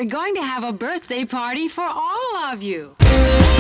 we're going to have a birthday party for all of you.